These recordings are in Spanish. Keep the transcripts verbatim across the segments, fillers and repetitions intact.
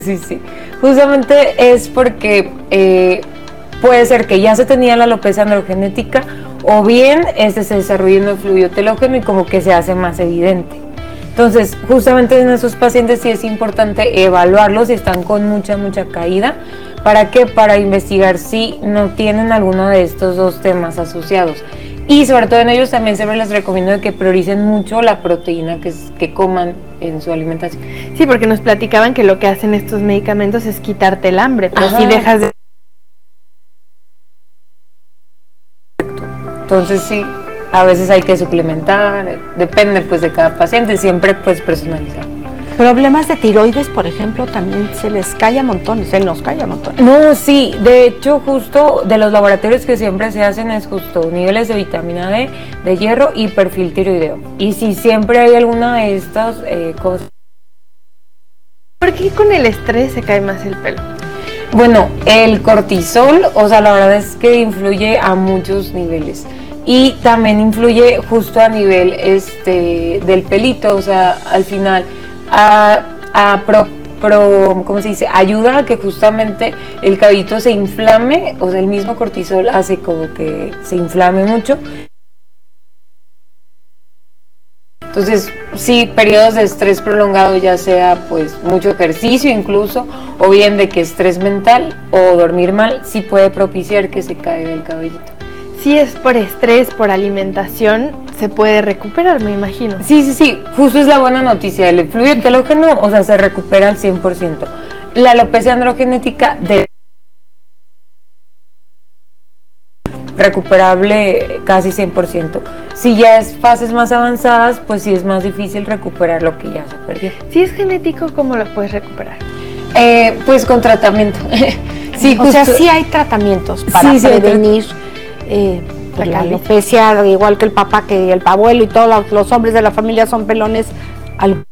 Sí, sí. Justamente es porque eh, puede ser que ya se tenía la alopecia androgenética o bien este se desarrolla en el fluido telógeno y como que se hace más evidente. Entonces, justamente en esos pacientes sí es importante evaluarlos si están con mucha, mucha caída. ¿Para qué? Para investigar si no tienen alguno de estos dos temas asociados. Y sobre todo en ellos también siempre les recomiendo que prioricen mucho la proteína que, que coman en su alimentación. Sí, porque nos platicaban que lo que hacen estos medicamentos es quitarte el hambre, pero si dejas de... Entonces sí, a veces hay que suplementar, depende pues de cada paciente, siempre pues personalizado. Problemas de tiroides, por ejemplo, también se les cae a montones, se nos cae a montones. No, sí, de hecho justo de los laboratorios que siempre se hacen es justo niveles de vitamina D, de hierro y perfil tiroideo. Y si siempre hay alguna de estas eh, cosas. ¿Por qué con el estrés se cae más el pelo? Bueno, el cortisol, o sea, la verdad es que influye a muchos niveles. Y también influye justo a nivel este del pelito, o sea, al final a, a pro, pro, ¿cómo se dice? Ayuda a que justamente el cabellito se inflame, o sea, el mismo cortisol hace como que se inflame mucho. Entonces, sí, periodos de estrés prolongado, ya sea pues mucho ejercicio incluso, o bien de que estrés mental o dormir mal, sí puede propiciar que se caiga el cabellito. Si es por estrés, por alimentación, se puede recuperar, me imagino. Sí, sí, sí, justo es la buena noticia. El fluido telógeno, o sea, se recupera al cien por ciento. La alopecia androgenética de recuperable casi cien por ciento. Si ya es fases más avanzadas, pues sí es más difícil recuperar lo que ya se perdió. Si es genético, ¿cómo lo puedes recuperar? Eh, pues con tratamiento. Sí, o sea, sí hay tratamientos para sí, sí, prevenir eh, pues la alopecia, igual que el papá, que el abuelo y todos los, los hombres de la familia son pelones. Al...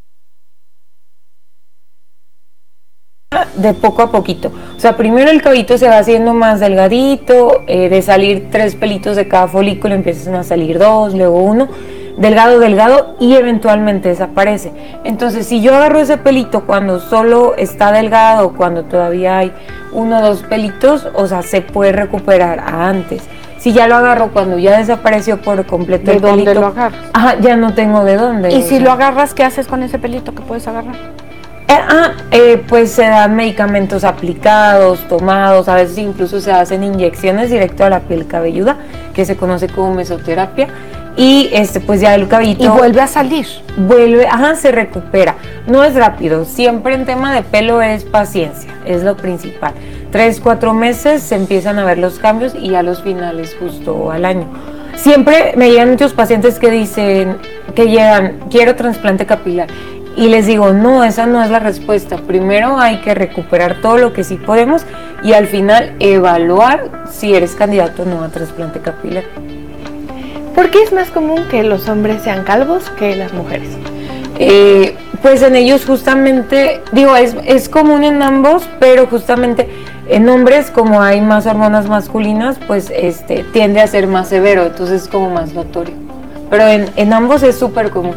De poco a poquito, o sea, primero el cabellito se va haciendo más delgadito, eh, de salir tres pelitos de cada folículo empiezan a salir dos, luego uno, delgado, delgado y eventualmente desaparece. Entonces, si yo agarro ese pelito cuando solo está delgado, cuando todavía hay uno o dos pelitos, o sea, se puede recuperar a antes. Si ya lo agarro cuando ya desapareció por completo ¿De el dónde pelito, lo agarras? Ajá, ya no tengo de dónde. Y si sea. lo agarras, ¿qué haces con ese pelito que puedes agarrar? Eh, ah, eh, pues se dan medicamentos aplicados, tomados, a veces incluso se hacen inyecciones directo a la piel cabelluda, que se conoce como mesoterapia, y este pues ya el cabellito... Y vuelve a salir. Vuelve, ajá, se recupera. No es rápido, siempre en tema de pelo es paciencia, es lo principal. Tres, cuatro meses se empiezan a ver los cambios y a los finales justo al año. Siempre me llegan muchos pacientes que dicen, que llegan, quiero trasplante capilar. Y les digo, no, esa no es la respuesta. Primero hay que recuperar todo lo que sí podemos y al final evaluar si eres candidato o no a trasplante capilar. ¿Por qué es más común que los hombres sean calvos que las mujeres? Eh, pues en ellos justamente, digo, es, es común en ambos, pero justamente en hombres, como hay más hormonas masculinas, pues este tiende a ser más severo, entonces es como más notorio. Pero en, en ambos es súper común.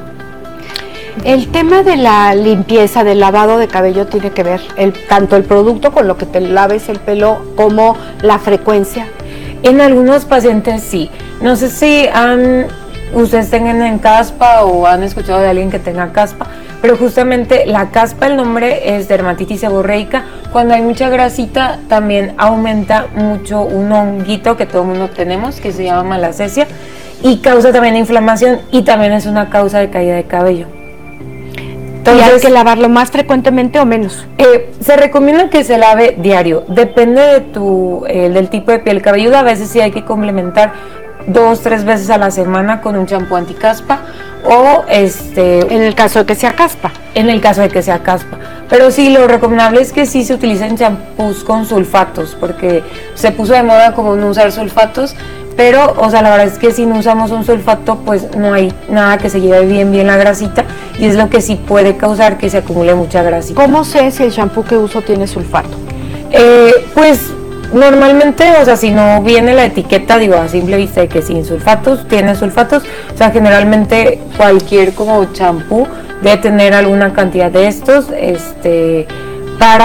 El tema de la limpieza, del lavado de cabello tiene que ver el, tanto el producto con lo que te laves el pelo como la frecuencia. En algunos pacientes sí. No sé si han, ustedes tengan en caspa o han escuchado de alguien que tenga caspa, pero justamente la caspa, el nombre es dermatitis seborreica. Cuando hay mucha grasita también aumenta mucho un honguito que todo el mundo tenemos que se llama malacesia y causa también inflamación y también es una causa de caída de cabello. Entonces, ¿y hay que lavarlo más frecuentemente o menos? Eh, se recomienda que se lave diario, depende de tu, eh, del tipo de piel cabelluda, a veces sí hay que complementar dos, tres veces a la semana con un champú anticaspa o este... En el caso de que sea caspa. En el caso de que sea caspa. Pero sí, lo recomendable es que sí se utilicen champús con sulfatos, porque se puso de moda como no usar sulfatos, pero, o sea, la verdad es que si no usamos un sulfato, pues no hay nada que se lleve bien, bien la grasita, y es lo que sí puede causar que se acumule mucha grasita. ¿Cómo sé si el shampoo que uso tiene sulfato? Eh, pues, normalmente, o sea, si no viene la etiqueta, digo, a simple vista de que sin sulfatos, tiene sulfatos, o sea, generalmente cualquier como champú debe tener alguna cantidad de estos, este, para